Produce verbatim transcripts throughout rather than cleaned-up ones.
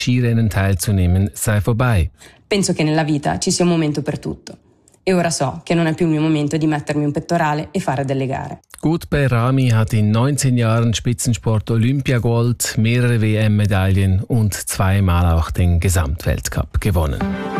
Skirennen teilzunehmen, sei vorbei. Penso che nella vita ci sia un momento per tutto. E ora so che non è più il mio momento di mettermi un pettorale e fare delle gare. Gut Behrami hat in neunzehn Jahren Spitzensport Olympiagold, mehrere W M-Medaillen und zweimal auch den Gesamtweltcup gewonnen.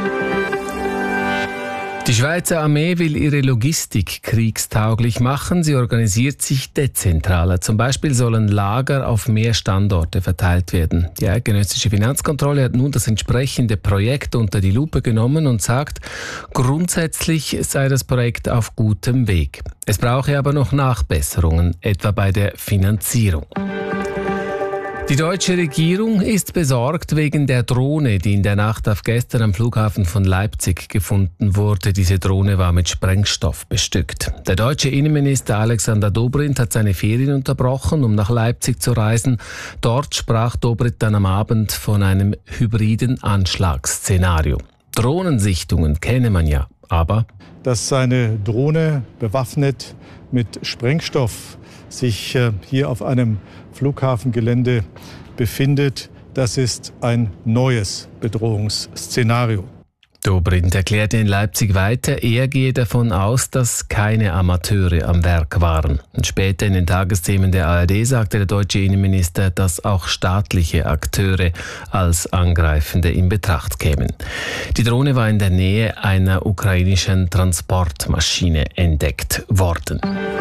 Die Schweizer Armee will ihre Logistik kriegstauglich machen. Sie organisiert sich dezentraler. Zum Beispiel sollen Lager auf mehr Standorte verteilt werden. Die eidgenössische Finanzkontrolle hat nun das entsprechende Projekt unter die Lupe genommen und sagt, grundsätzlich sei das Projekt auf gutem Weg. Es brauche aber noch Nachbesserungen, etwa bei der Finanzierung. Die deutsche Regierung ist besorgt wegen der Drohne, die in der Nacht auf gestern am Flughafen von Leipzig gefunden wurde. Diese Drohne war mit Sprengstoff bestückt. Der deutsche Innenminister Alexander Dobrindt hat seine Ferien unterbrochen, um nach Leipzig zu reisen. Dort sprach Dobrindt dann am Abend von einem hybriden Anschlagsszenario. Drohnensichtungen kenne man ja, aber... Dass eine Drohne bewaffnet mit Sprengstoff sich hier auf einem Flughafengelände befindet, das ist ein neues Bedrohungsszenario. Dobrindt erklärte in Leipzig weiter, er gehe davon aus, dass keine Amateure am Werk waren. Und später in den Tagesthemen der A R D sagte der deutsche Innenminister, dass auch staatliche Akteure als Angreifende in Betracht kämen. Die Drohne war in der Nähe einer ukrainischen Transportmaschine entdeckt worden.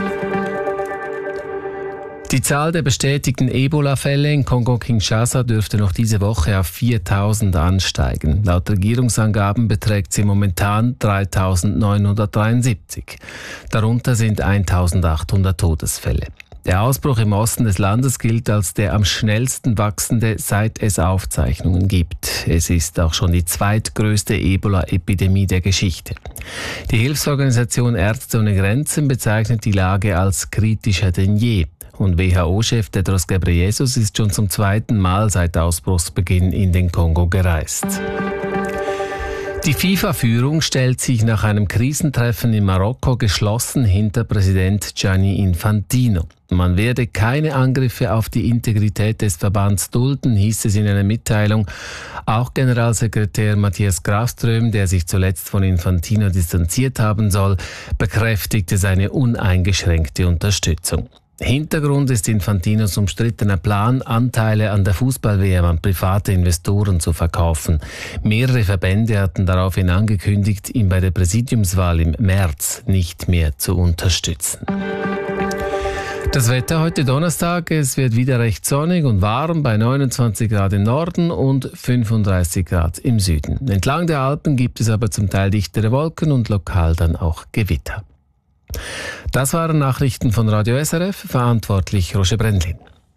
Die Zahl der bestätigten Ebola-Fälle in Kongo-Kinshasa dürfte noch diese Woche auf viertausend ansteigen. Laut Regierungsangaben beträgt sie momentan dreitausendneunhundertdreiundsiebzig. Darunter sind eintausendachthundert Todesfälle. Der Ausbruch im Osten des Landes gilt als der am schnellsten wachsende, seit es Aufzeichnungen gibt. Es ist auch schon die zweitgrößte Ebola-Epidemie der Geschichte. Die Hilfsorganisation Ärzte ohne Grenzen bezeichnet die Lage als kritischer denn je. Und W H O-Chef Tedros Ghebreyesus ist schon zum zweiten Mal seit Ausbruchsbeginn in den Kongo gereist. Die FIFA-Führung stellt sich nach einem Krisentreffen in Marokko geschlossen hinter Präsident Gianni Infantino. Man werde keine Angriffe auf die Integrität des Verbands dulden, hieß es in einer Mitteilung. Auch Generalsekretär Matthias Grafström, der sich zuletzt von Infantino distanziert haben soll, bekräftigte seine uneingeschränkte Unterstützung. Hintergrund ist Infantinos umstrittener Plan, Anteile an der Fußball-W M an private Investoren zu verkaufen. Mehrere Verbände hatten daraufhin angekündigt, ihn bei der Präsidiumswahl im März nicht mehr zu unterstützen. Das Wetter heute Donnerstag, es wird wieder recht sonnig und warm bei neunundzwanzig Grad im Norden und fünfunddreißig Grad im Süden. Entlang der Alpen gibt es aber zum Teil dichtere Wolken und lokal dann auch Gewitter. Das waren Nachrichten von Radio S R F, verantwortlich Roger Brendlin.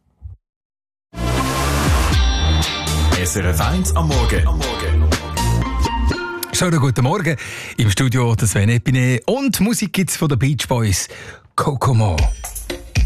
S R F eins am Morgen. Am Morgen. Schönen guten Morgen. Im Studio der Sven Epine und Musik gibt's von den Beach Boys. Kokomo.